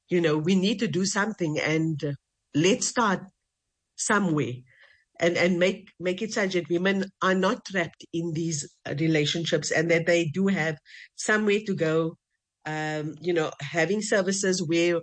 we need to do something, and let's start somewhere, and make it such that women are not trapped in these relationships, and that they do have somewhere to go. Having services where,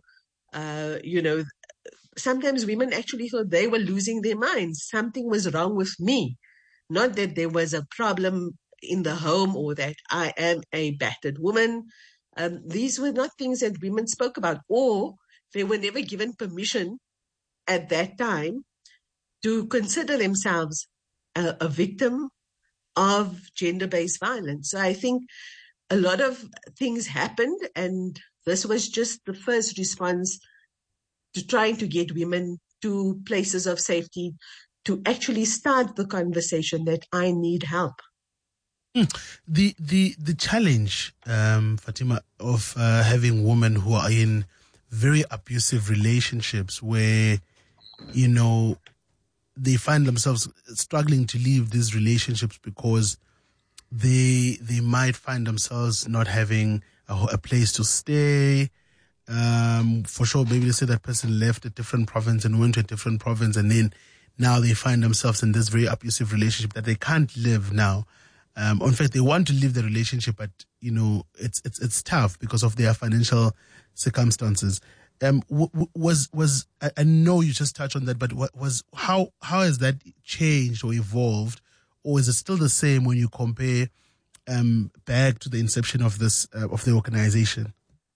sometimes women actually thought they were losing their minds. Something was wrong with me. Not that there was a problem in the home or that I am a battered woman. These were not things that women spoke about, or they were never given permission at that time to consider themselves a victim of gender-based violence. So I think a lot of things happened, and this was just the first response to trying to get women to places of safety, to actually start the conversation that I need help. The challenge, Fatima, of having women who are in very abusive relationships where, they find themselves struggling to leave these relationships because they might find themselves not having a place to stay. For sure, maybe they say that person left a different province and went to a different province, and then now they find themselves in this very abusive relationship that they can't live now. In fact, they want to leave the relationship, but it's tough because of their financial circumstances. I know you just touched on that, but how has that changed or evolved, or is it still the same when you compare back to the inception of this of the organization?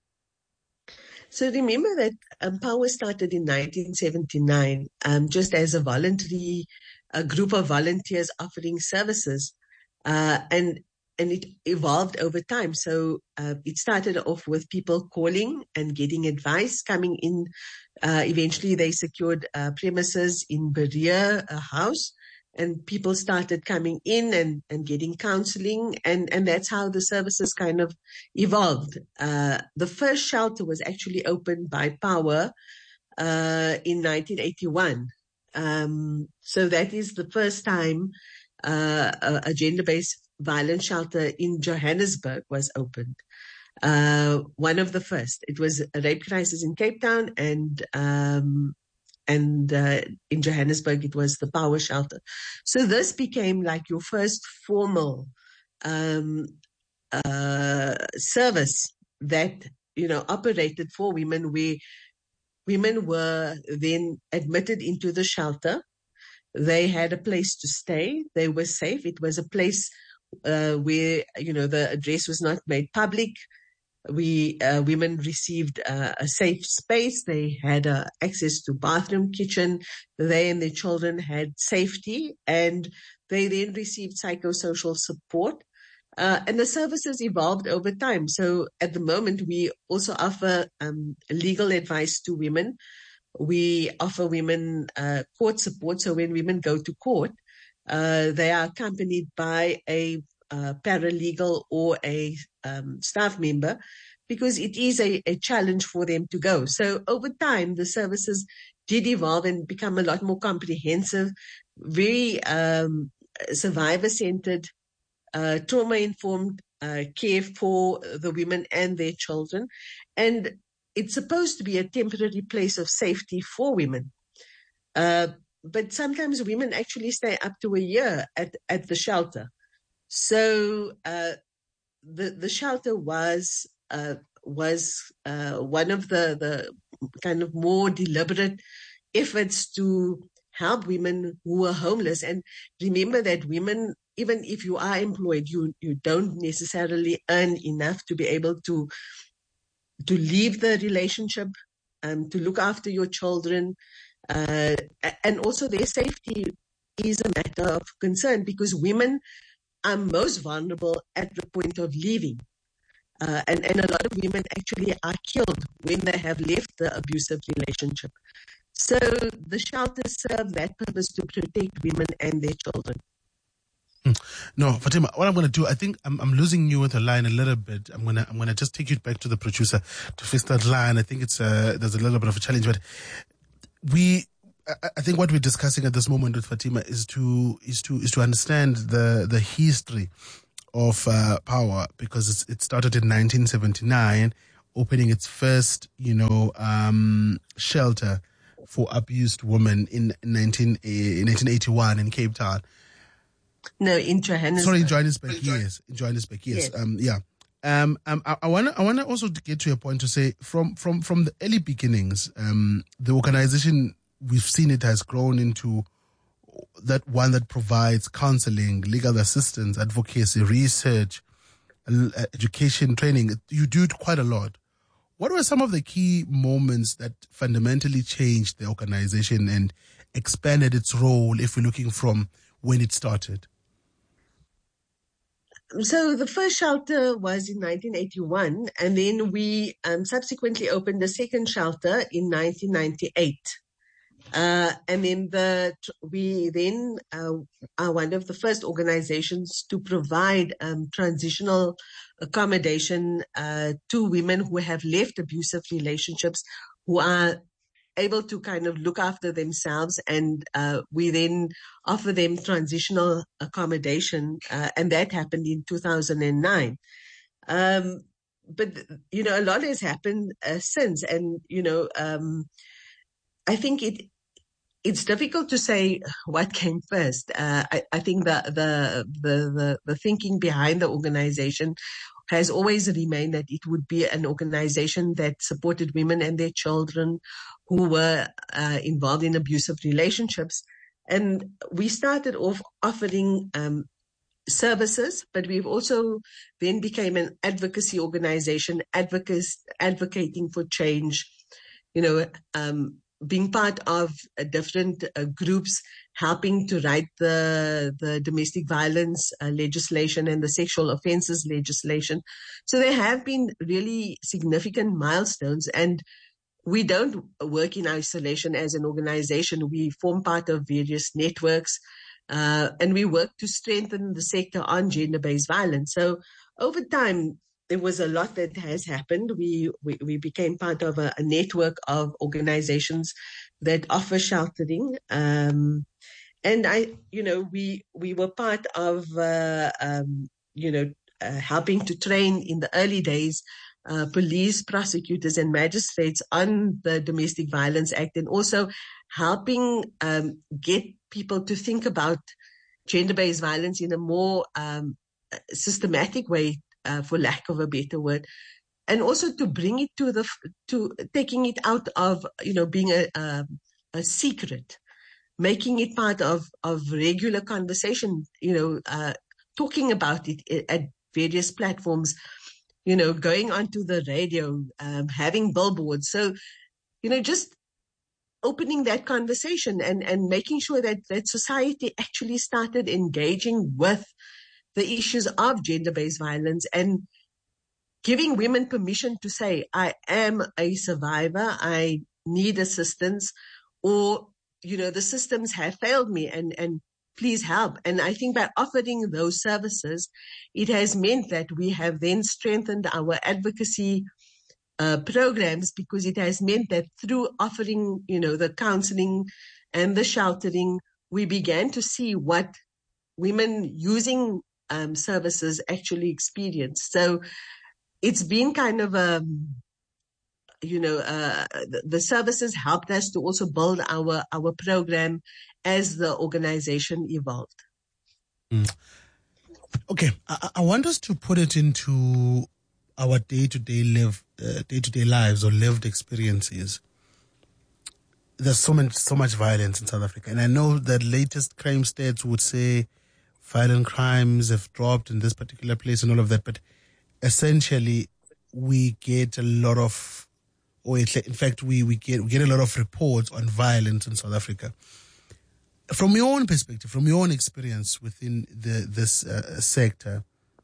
So remember that Power started in 1979, just as a group of volunteers offering services, and it evolved over time. So it started off with people calling and getting advice, coming in. Eventually, they secured premises in Berea, a house, and people started coming in and getting counseling, and that's how the services kind of evolved. The first shelter was actually opened by Power in 1981. So that is the first time a gender-based violence shelter in Johannesburg was opened. One of the first. It was a rape crisis in Cape Town, and in Johannesburg it was the Power shelter. So this became like your first formal service that operated for women, where women were then admitted into the shelter. They had a place to stay. They were safe. It was a place where, the address was not made public. Women received a safe space. They had access to bathroom, kitchen. They and their children had safety, and they then received psychosocial support. And the services evolved over time. So at the moment, we also offer legal advice to women. We offer women court support. So when women go to court, they are accompanied by a paralegal or a staff member, because it is a challenge for them to go. So over time, the services did evolve and become a lot more comprehensive, very survivor-centered, trauma-informed care for the women and their children. And it's supposed to be a temporary place of safety for women. But sometimes women actually stay up to a year at the shelter. So the shelter was one of the kind of more deliberate efforts to help women who were homeless. And remember that women, even if you are employed, you don't necessarily earn enough to be able to leave the relationship, to look after your children, and also their safety is a matter of concern, because women are most vulnerable at the point of leaving. And a lot of women actually are killed when they have left the abusive relationship. So the shelters serve that purpose, to protect women and their children. No, Fatima, what I'm going to do, I think I'm losing you with the line a little bit. I'm going to just take you back to the producer to fix that line. I think there's a little bit of a challenge, but I think what we're discussing at this moment with Fatima is to understand the history of Power, because it started in 1979 opening its first, shelter for abused women in 1981 in Cape Town. No, in Johannesburg. Sorry, in Johannesburg, yes. In Johannesburg, yes. Yes. I wanna also get to a point to say from the early beginnings, the organization, we've seen it has grown into that one that provides counseling, legal assistance, advocacy, research, education, training. You do it quite a lot. What were some of the key moments that fundamentally changed the organization and expanded its role, if we're looking from when it started? So the first shelter was in 1981, and then we subsequently opened the second shelter in 1998. And then we are one of the first organizations to provide transitional accommodation to women who have left abusive relationships, who are able to kind of look after themselves, and we then offer them transitional accommodation, and that happened in 2009. But, a lot has happened since, and, I think it's difficult to say what came first. I think the thinking behind the organization has always remained that it would be an organization that supported women and their children who were involved in abusive relationships. And we started off offering services, but we've also then became an advocacy organization, advocating for change, being part of different groups, helping to write the domestic violence legislation and the sexual offences legislation. So there have been really significant milestones, and we don't work in isolation as an organization. We form part of various networks, and we work to strengthen the sector on gender-based violence. So over time, there was a lot that has happened. We became part of a network of organizations that offer sheltering. And we were part of, helping to train in the early days, police, prosecutors and magistrates on the Domestic Violence Act, and also helping get people to think about gender-based violence in a more systematic way, for lack of a better word, and also to bring it to taking it out of being a secret, making it part of regular conversation, talking about it at various platforms, going onto the radio, having billboards. So, just opening that conversation and making sure that society actually started engaging with the issues of gender-based violence and giving women permission to say, I am a survivor, I need assistance, or, the systems have failed me and please help. And I think by offering those services, it has meant that we have then strengthened our advocacy programs, because it has meant that through offering, the counseling and the sheltering, we began to see what women using services actually experience. So it's been kind of the services helped us to also build our program as the organization evolved. Okay, I want us to put it into our day-to-day lives or lived experiences. There's so much violence in South Africa, and I know that latest crime stats would say violent crimes have dropped in this particular place and all of that, but essentially we get a lot of, or in fact we get a lot of reports on violence in South Africa. From your own perspective, from your own experience within this sector,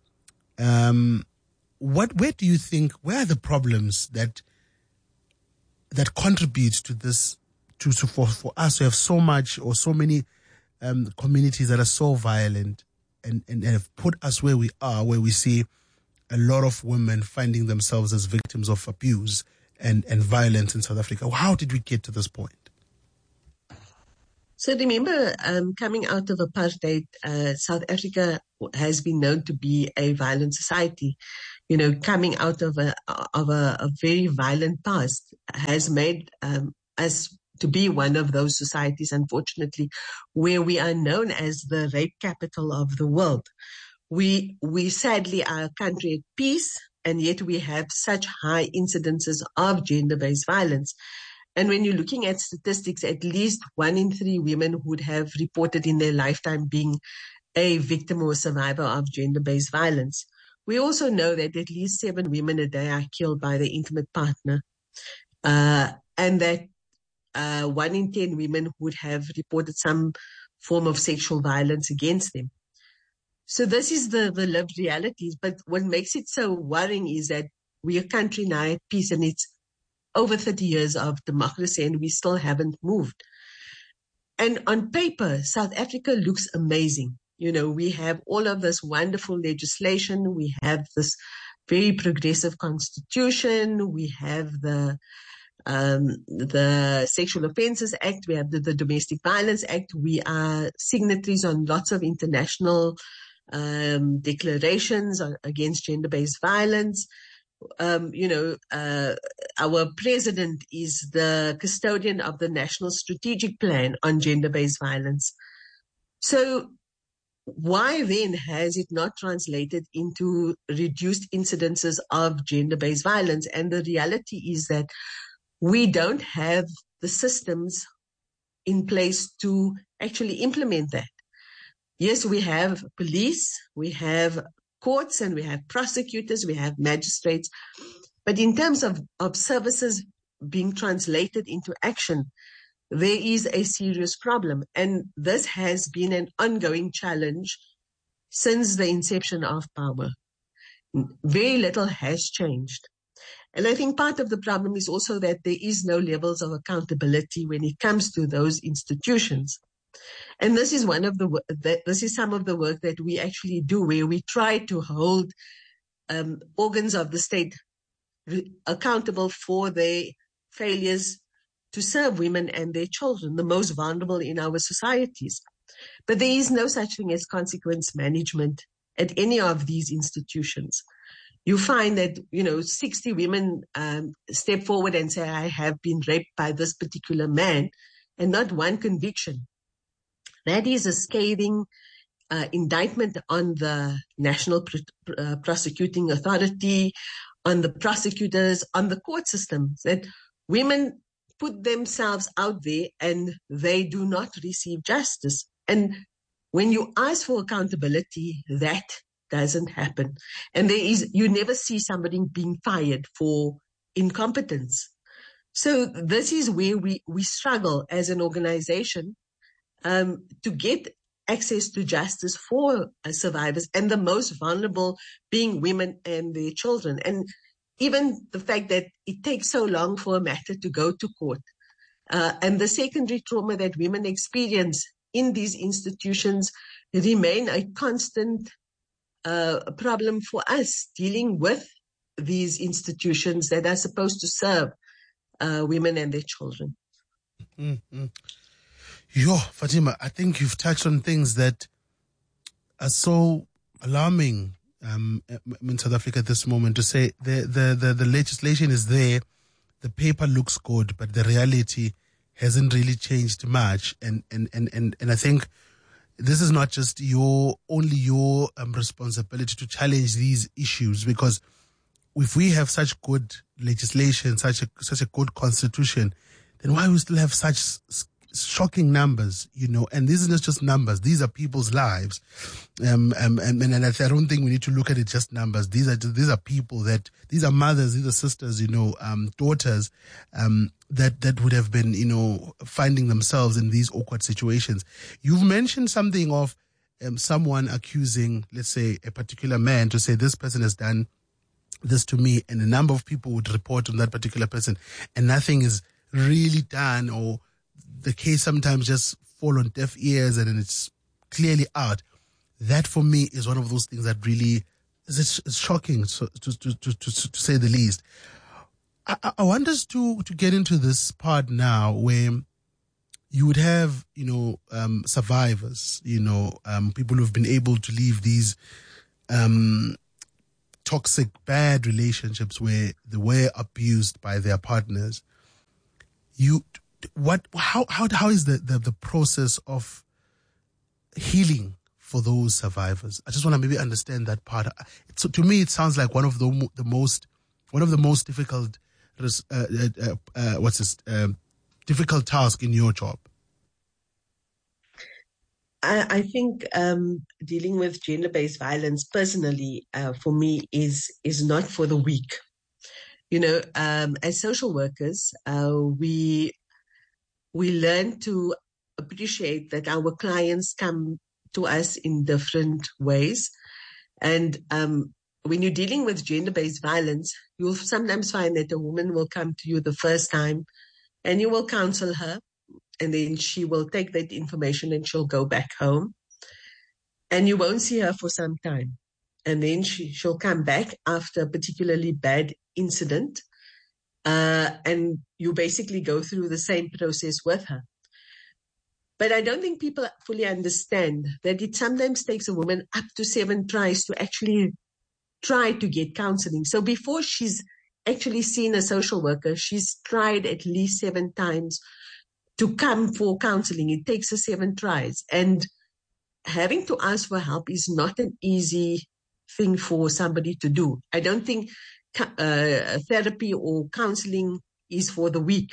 where do you think, where are the problems that contribute to this, for us to have so much or so many communities that are so violent and have put us where we are, where we see a lot of women finding themselves as victims of abuse and violence in South Africa? How did we get to this point? So remember, coming out of apartheid, South Africa has been known to be a violent society. You know, coming out of a very violent past has made us to be one of those societies, unfortunately, where we are known as the rape capital of the world. We sadly are a country at peace, and yet we have such high incidences of gender-based violence. And when you're looking at statistics, at least 1 in 3 women would have reported in their lifetime being a victim or survivor of gender-based violence. We also know that at least 7 women a day are killed by their intimate partner, and that 1 in 10 women would have reported some form of sexual violence against them. So this is the lived realities. But what makes it so worrying is that we're a country now at peace, and it's over 30 years of democracy, and we still haven't moved. And on paper, South Africa looks amazing. You know, we have all of this wonderful legislation. We have this very progressive constitution. We have the Sexual Offences Act. We have the Domestic Violence Act. We are signatories on lots of international declarations against gender-based violence. Our president is the custodian of the National Strategic Plan on Gender-Based Violence. So why then has it not translated into reduced incidences of gender-based violence? And the reality is that we don't have the systems in place to actually implement that. Yes, we have police, we have courts, and we have prosecutors, we have magistrates. But in terms of services being translated into action, there is a serious problem. And this has been an ongoing challenge since the inception of power. Very little has changed. And I think part of the problem is also that there is no levels of accountability when it comes to those institutions. And this is some of the work that we actually do, where we try to hold organs of the state accountable for their failures to serve women and their children, the most vulnerable in our societies. But there is no such thing as consequence management at any of these institutions. You find that, 60 women step forward and say, I have been raped by this particular man, and not one conviction. That is a scathing indictment on the National Prosecuting Authority, on the prosecutors, on the court system, that women put themselves out there and they do not receive justice. And when you ask for accountability, that doesn't happen. And you never see somebody being fired for incompetence. So this is where we struggle as an organization to get access to justice for survivors, and the most vulnerable being women and their children. And even the fact that it takes so long for a matter to go to court, and the secondary trauma that women experience in these institutions remain a constant problem for us dealing with these institutions that are supposed to serve women and their children. Mm-hmm. Yo, Fatima, I think you've touched on things that are so alarming in South Africa at this moment. To say the legislation is there, the paper looks good, but the reality hasn't really changed much. And I think this is not just your responsibility to challenge these issues, because if we have such good legislation, such a good constitution, then why we still have such shocking numbers, and these are not just numbers, these are people's lives. And I don't think we need to look at it just numbers. These are people these are mothers, these are sisters, daughters, that would have been, finding themselves in these awkward situations. You've mentioned something of someone accusing, let's say, a particular man to say this person has done this to me, and a number of people would report on that particular person, and nothing is really done, or the case sometimes just fall on deaf ears and then it's clearly out. That for me is one of those things that really is shocking, to say the least. I want us to get into this part now where you would have, survivors, people who've been able to leave these toxic, bad relationships where they were abused by their partners. How is the process of healing for those survivors? I just want to maybe understand that part. So to me, it sounds like one of the most difficult difficult task in your job. I think dealing with gender-based violence personally, for me, is not for the weak. As social workers, we learn to appreciate that our clients come to us in different ways. And when you're dealing with gender-based violence, you'll sometimes find that a woman will come to you the first time and you will counsel her, and then she will take that information and she'll go back home. And you won't see her for some time. And then she'll come back after a particularly bad incident, and you basically go through the same process with her. But I don't think people fully understand that it sometimes takes a woman up to 7 tries to actually try to get counseling. So before she's actually seen a social worker, she's tried at least 7 times to come for counseling. It takes her 7 tries. And having to ask for help is not an easy thing for somebody to do. I don't think therapy or counseling is for the weak.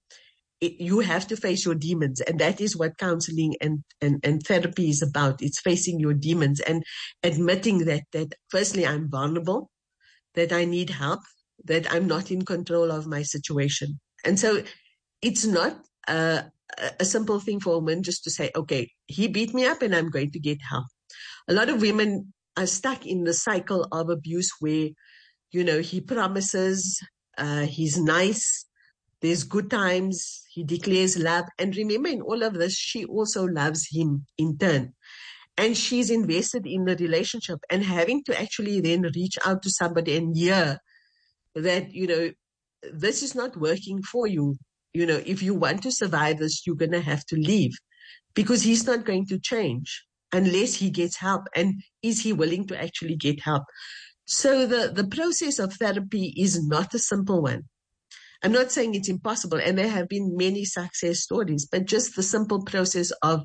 You have to face your demons, and that is what counseling and therapy is about. It's facing your demons and admitting that firstly, I'm vulnerable, that I need help, that I'm not in control of my situation. And so it's not a simple thing for a woman just to say, okay, he beat me up and I'm going to get help. A lot of women are stuck in the cycle of abuse where, he promises, he's nice, there's good times, he declares love. And remember, in all of this, she also loves him in turn. And she's invested in the relationship, and having to actually then reach out to somebody and hear that, this is not working for you. If you want to survive this, you're going to have to leave, because he's not going to change unless he gets help. And is he willing to actually get help? So the process of therapy is not a simple one. I'm not saying it's impossible, and there have been many success stories, but just the simple process of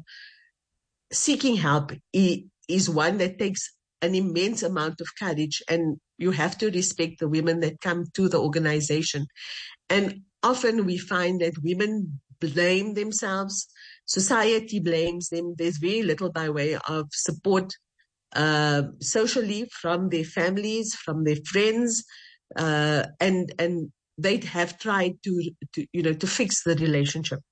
seeking help is one that takes an immense amount of courage, and you have to respect the women that come to the organization. And often we find that women blame themselves, society blames them. There's very little by way of support socially from their families, from their friends, and they have tried to fix the relationship.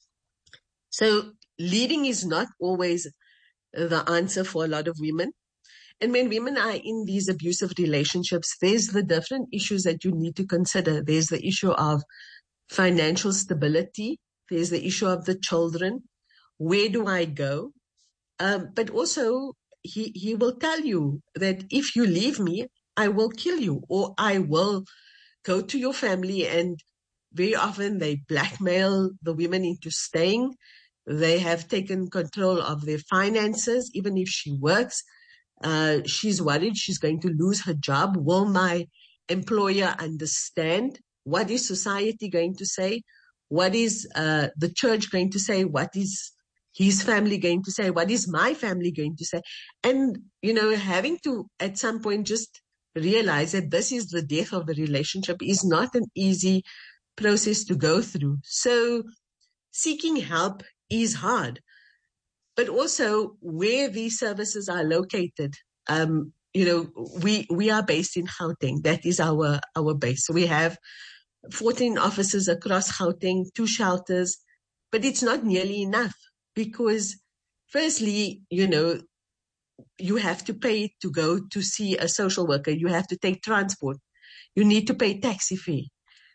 So leaving is not always the answer for a lot of women. And when women are in these abusive relationships, there's the different issues that you need to consider. There's the issue of financial stability. There's the issue of the children. Where do I go? But also, he will tell you that if you leave me, I will kill you, or I will go to your family. And very often they blackmail the women into staying. They have taken control of their finances. Even if she works, she's worried she's going to lose her job. Will my employer understand? What is society going to say? What is the church going to say? What is his family going to say? What is my family going to say? And, having to at some point just realize that this is the death of the relationship is not an easy process to go through. So seeking help is hard. But also where these services are located, we are based in Gauteng. That is our base. So we have 14 offices across Gauteng, 2 shelters, but it's not nearly enough because firstly, you have to pay to go to see a social worker. You have to take transport. You need to pay taxi fee.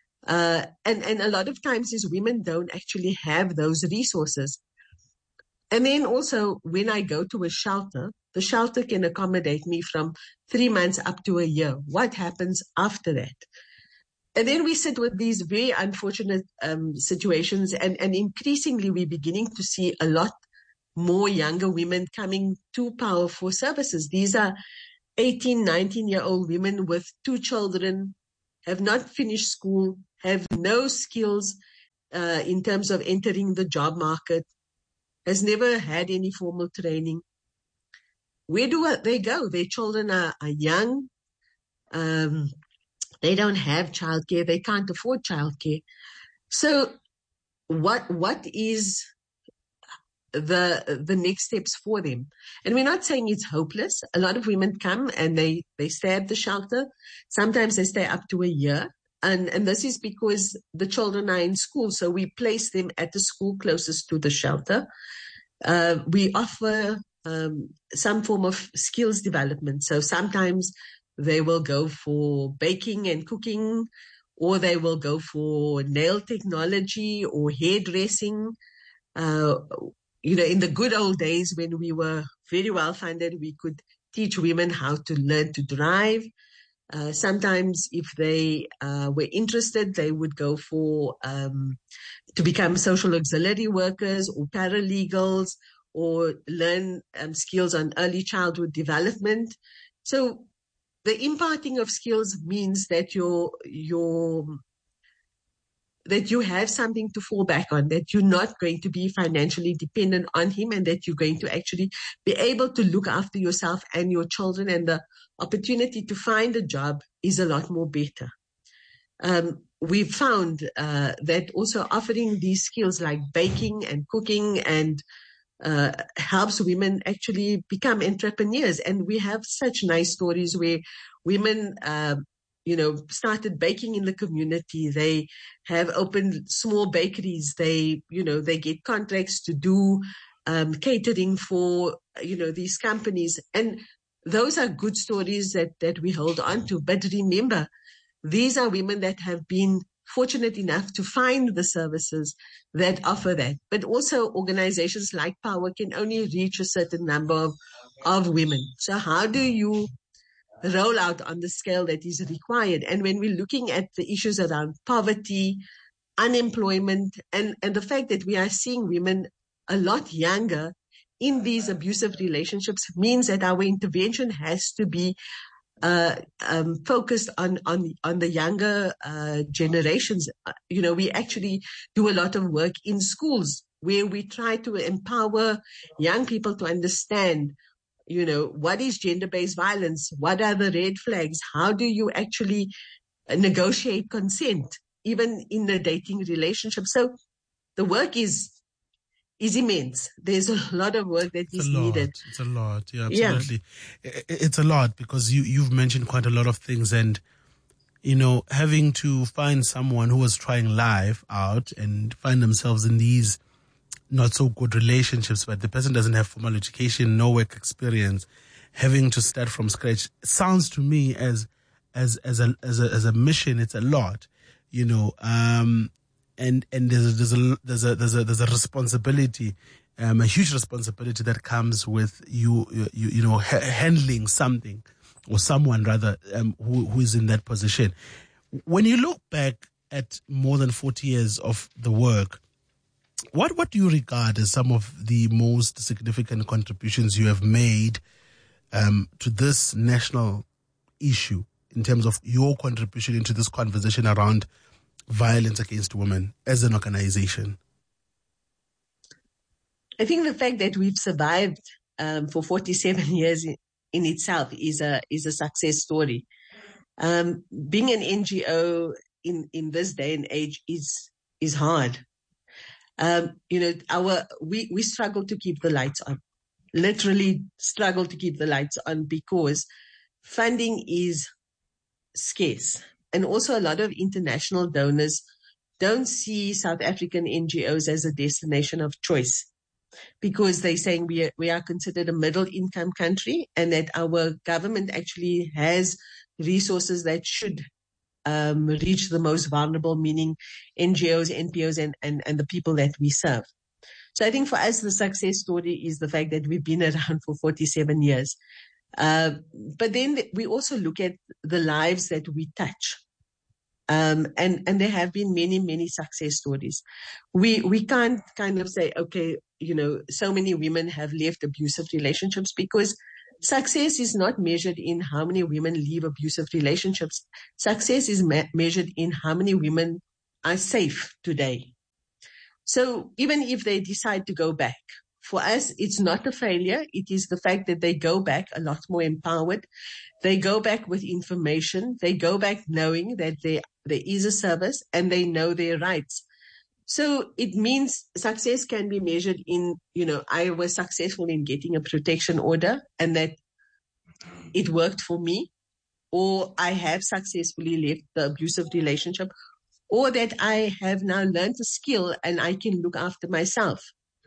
And a lot of times these women don't actually have those resources. And then also when I go to a shelter, the shelter can accommodate me from 3 months up to a year. What happens after that? And then we sit with these very unfortunate situations, and increasingly we're beginning to see a lot more younger women coming to Power for services. These are 18, 19-year-old women with 2 children, have not finished school, have no skills in terms of entering the job market, has never had any formal training. Where do they go? Their children are young. They don't have childcare. They can't afford childcare. So what is the next steps for them? And we're not saying it's hopeless. A lot of women come and they stay at the shelter. Sometimes they stay up to a year. And this is because the children are in school. So we place them at the school closest to the shelter. We offer some form of skills development. So sometimes they will go for baking and cooking, or they will go for nail technology or hairdressing. In the good old days when we were very well funded, we could teach women how to learn to drive. Sometimes if they were interested, they would go for to become social auxiliary workers or paralegals, or learn skills on early childhood development. So the imparting of skills means that that you have something to fall back on, that you're not going to be financially dependent on him, and that you're going to actually be able to look after yourself and your children, and the opportunity to find a job is a lot more better. We've found that also offering these skills like baking and cooking and helps women actually become entrepreneurs. And we have such nice stories where women, started baking in the community. They have opened small bakeries. They get contracts to do catering for, these companies. And those are good stories that we hold on to. But remember, these are women that have been fortunate enough to find the services that offer that. But also organizations like Power can only reach a certain number of women. So how do you roll out on the scale that is required? And when we're looking at the issues around poverty, unemployment, and the fact that we are seeing women a lot younger in these abusive relationships, means that our intervention has to be focused on the younger generations. We actually do a lot of work in schools where we try to empower young people to understand, what is gender-based violence? What are the red flags? How do you actually negotiate consent, even in a dating relationship? So the work is immense. There's a lot of work that is needed. It's a lot. Yeah, absolutely. Yeah. It's a lot, because you've mentioned quite a lot of things, and, having to find someone who was trying life out and find themselves in these not so good relationships, but the person doesn't have formal education, no work experience, having to start from scratch, sounds to me as a mission. It's a lot, and there's a responsibility, a huge responsibility that comes with you handling something, or someone rather, who is in that position. When you look back at more than 40 years of the work, what do you regard as some of the most significant contributions you have made to this national issue, in terms of your contribution into this conversation around violence against women as an organization? I think the fact that we've survived for 47 years in itself is a success story. Being an NGO in this day and age is hard. We struggle to keep the lights on, literally struggle to keep the lights on, because funding is scarce. And also a lot of international donors don't see South African NGOs as a destination of choice, because they're saying we are considered a middle income country, and that our government actually has resources that should reach the most vulnerable, meaning NGOs, NPOs, and the people that we serve. So I think for us, the success story is the fact that we've been around for 47 years. But then we also look at the lives that we touch. And there have been many, many success stories. We can't kind of say, okay, so many women have left abusive relationships, because success is not measured in how many women leave abusive relationships. Success is measured in how many women are safe today. So even if they decide to go back, for us, it's not a failure. It is the fact that they go back a lot more empowered. They go back with information. They go back knowing that there is a service and they know their rights. So it means success can be measured in, I was successful in getting a protection order and that it worked for me, or I have successfully left the abusive relationship, or that I have now learned a skill and I can look after myself,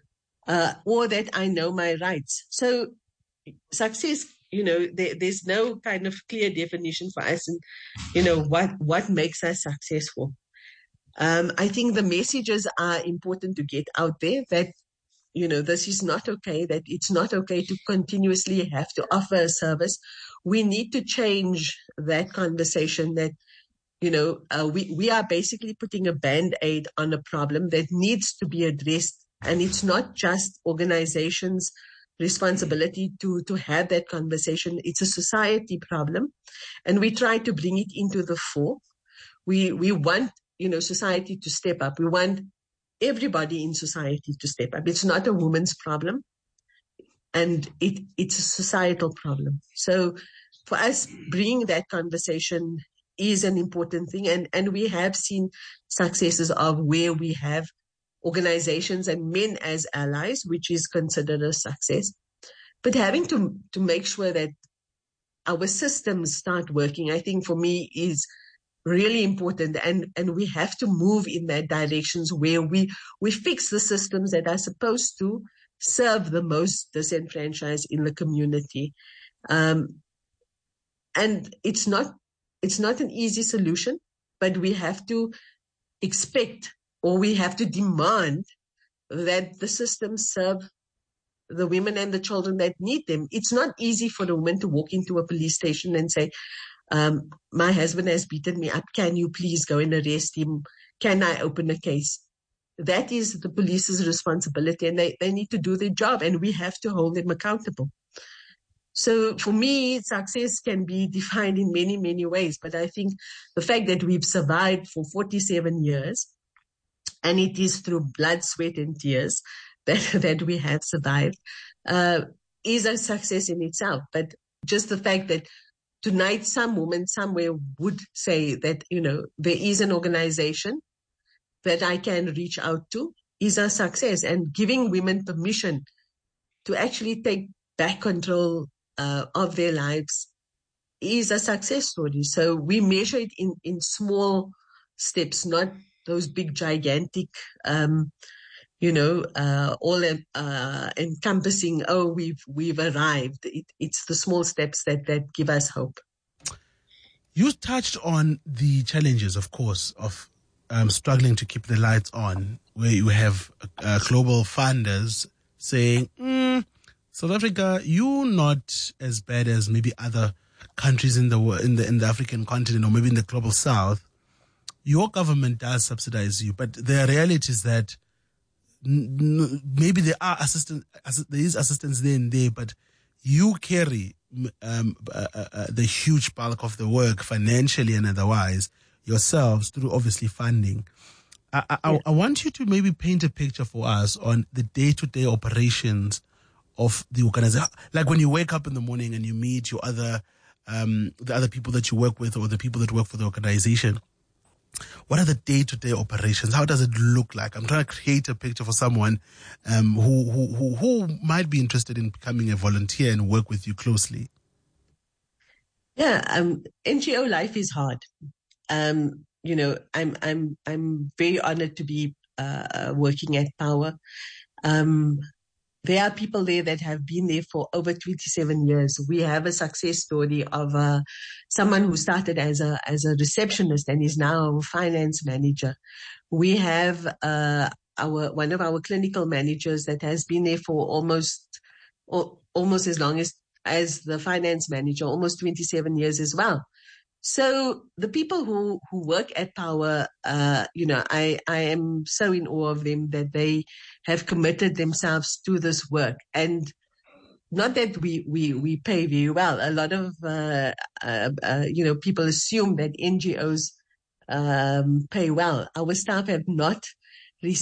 or that I know my rights. So success, there's no kind of clear definition for us, and what makes us successful. I think the messages are important to get out there that, this is not okay, that it's not okay to continuously have to offer a service. We need to change that conversation that, we are basically putting a Band-Aid on a problem that needs to be addressed. And it's not just organizations' responsibility to have that conversation. It's a society problem. And we try to bring it into the fore. We want, society to step up. We want everybody in society to step up. It's not a woman's problem. And it's a societal problem. So for us, bringing that conversation is an important thing. And we have seen successes of where we have organizations and men as allies, which is considered a success. But having to make sure that our systems start working, I think for me is really important. And we have to move in that directions where we fix the systems that are supposed to serve the most disenfranchised in the community. And it's not an easy solution, but we have to expect, or we have to demand, that the systems serve the women and the children that need them. It's not easy for a woman to walk into a police station and say, my husband has beaten me up. Can you please go and arrest him? Can I open a case? That is the police's responsibility, and they need to do their job, and we have to hold them accountable. So for me, success can be defined in many, many ways. But I think the fact that we've survived for 47 years, and it is through blood, sweat, and tears that we have survived, is a success in itself. But just the fact that tonight some woman somewhere would say that, there is an organization that I can reach out to is a success. And giving women permission to actually take back control of their lives is a success story. So we measure it in small steps, not those big, gigantic, all encompassing, we've arrived. It's the small steps that give us hope. You touched on the challenges, of course, of struggling to keep the lights on, where you have global funders saying, South Africa, you're not as bad as maybe other countries in the African continent, or maybe in the global south. Your government does subsidize you, but the reality is that maybe there is assistance there and there, but you carry the huge bulk of the work financially and otherwise yourselves through obviously funding. I want you to maybe paint a picture for us on the day-to-day operations of the organization. Like when you wake up in the morning and you meet your the other people that you work with, or the people that work for the organization. What are the day-to-day operations? How does it look like? I'm trying to create a picture for someone who might be interested in becoming a volunteer and work with you closely. Yeah, NGO life is hard. I'm very honored to be working at Power. There are people there that have been there for over 27 years. We have a success story of someone who started as a receptionist and is now a finance manager. We have one of our clinical managers that has been there for almost as long as the finance manager, almost 27 years as well. So the people who work at Power, I am so in awe of them that they have committed themselves to this work. And not that we pay very well. A lot of, people assume that NGOs, pay well. Our staff have not